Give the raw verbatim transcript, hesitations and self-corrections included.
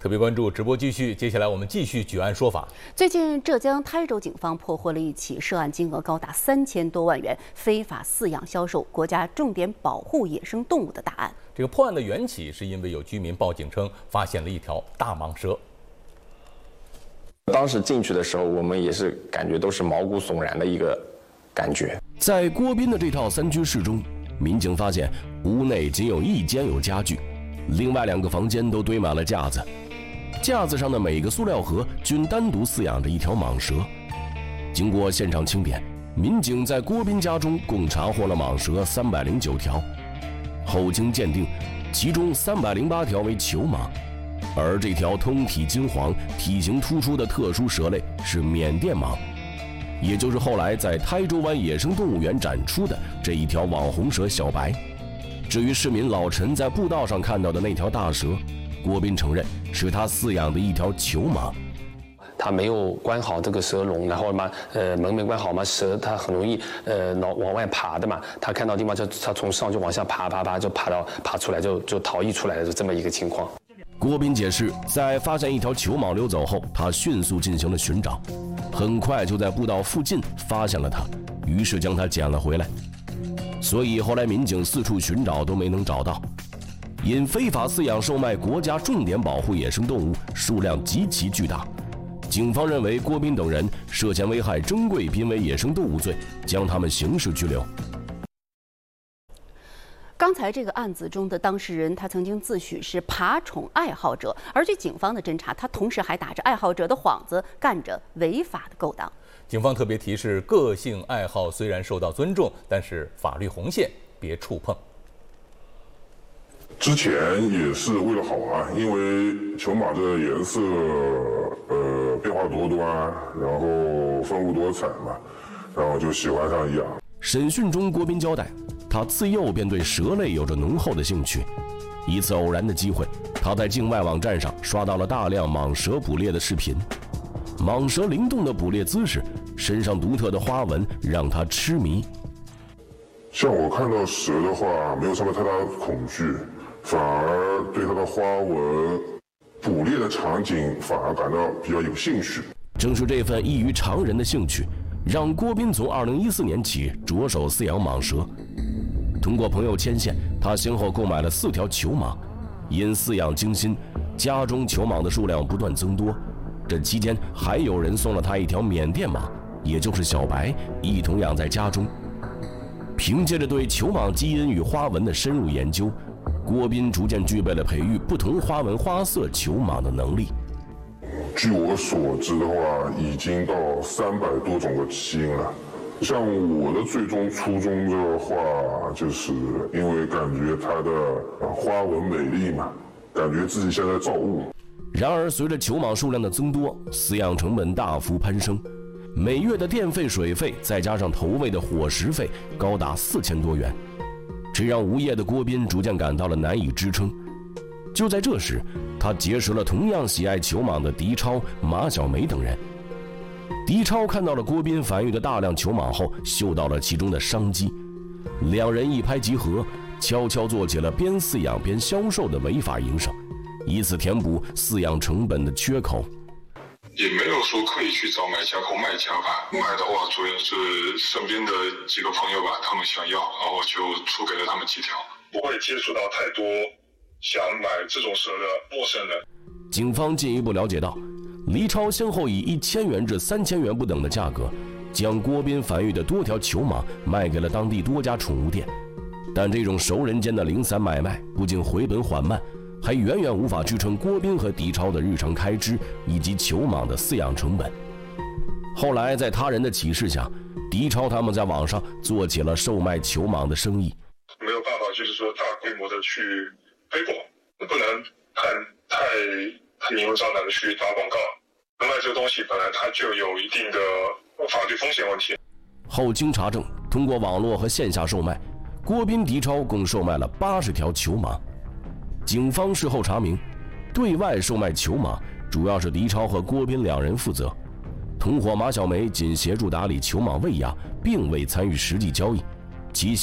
特别关注直播继续，接下来我们继续举案说法。 最近，浙江台州警方破获了一起涉案金额高达三千多万元、非法饲养销售国家重点保护野生动物的大案。 这个破案的缘起是因为有居民报警称发现了一条大蟒蛇。 当时进去的时候，我们也是感觉都是毛骨悚然的一个感觉。 在郭斌的这套三居室中，民警发现屋内仅有一间有家具，另外两个房间都堆满了架子。架子上的每个塑料盒均单独饲养着一条蟒蛇。经过现场清点，民警在郭斌家中共查获了蟒蛇三百零九条。后经鉴定，其中三百零八条为球蟒，而这条通体金黄、体型突出的特殊蛇类是缅甸蟒，也就是后来在台州湾野生动物园展出的这一条网红蛇小白。至于市民老陈在步道上看到的那条大蛇，郭斌承认是他饲养的一条球蟒。 他没有关好这个蛇笼，然后嘛，呃，门没关好嘛，蛇它很容易呃往往外爬的嘛。他看到地方就他从上就往下爬，爬爬就爬到爬出来就就逃逸出来的这么一个情况。 郭斌解释，在发现一条球蟒溜走后，他迅速进行了寻找，很快就在步道附近发现了它，于是将它捡了回来。所以后来民警四处寻找都没能找到。因非法饲养售卖国家重点保护野生动物数量极其巨大，警方认为郭斌等人涉嫌危害珍贵濒危野生动物罪，将他们刑事拘留。 刚才这个案子中的当事人，他曾经自诩是爬宠爱好者，而据警方的侦查，他同时还打着爱好者的幌子，干着违法的勾当。 警方特别提示，个性爱好虽然受到尊重，但是法律红线别触碰。 之前也是为了好玩，因为球蟒这个颜色，呃，变化多端，然后丰富多彩嘛，然后就喜欢上养。 审讯中，郭斌交代，他自幼便对蛇类有着浓厚的兴趣。一次偶然的机会，他在境外网站上刷到了大量蟒蛇捕猎的视频。蟒蛇灵动的捕猎姿势，身上独特的花纹让他痴迷。 像我看到蛇的话，没有什么太大的恐惧。反而对它的花纹、捕猎的场景反而感到比较有兴趣。 正是这份异于常人的兴趣，让郭斌从二零一四年起着手饲养蟒蛇。通过朋友牵线，他先后购买了四条球蟒，因饲养精心，家中球蟒的数量不断增多。这期间还有人送了他一条缅甸蟒，也就是小白，一同养在家中。凭借着对球蟒基因与花纹的深入研究，郭斌逐渐具备了培育不同花纹花色球蟒的能力。 据我所知的话，已经到三百多种的基因了。像我的最终初衷的话，就是因为感觉它的花纹美丽嘛，感觉自己像在造物。 然而，随着球蟒数量的增多，饲养成本大幅攀升，每月的电费、水费，再加上投喂的伙食费，高达四千多元。这让无业的郭斌逐渐感到了难以支撑。就在这时，他结识了同样喜爱球蟒的狄超、马小梅等人。狄超看到了郭斌繁育的大量球蟒后，嗅到了其中的商机，两人一拍即合，悄悄做起了边饲养边销售的违法营生，以此填补饲养成本的缺口。 也没有说刻意去找买家或卖家吧，卖的话主要是身边的几个朋友吧，他们想要，然后就出给了他们几条，不会接触到太多想买这种蛇的陌生人。 警方进一步了解到，黎超先后以一千元至三千元不等的价格，将郭斌繁育的多条球蟒卖给了当地多家宠物店，但这种熟人间的零散买卖不仅回本缓慢，还远远无法支撑郭斌和狄超的日常开支以及球蟒的饲养成本。后来在他人的启示下，狄超他们在网上做起了售卖球蟒的生意。 没有办法，就是说大规模的去推广，不能太太太明目张胆的去打广告。卖这个东西本来它就有一定的法律风险问题。 后经查证，通过网络和线下售卖，郭斌、狄超共售卖了八十条球蟒。警方事后查明，对外售卖球蟒主要是狄超和郭斌两人负责，同伙马小梅仅协助打理球蟒喂养，并未参与实际交易。其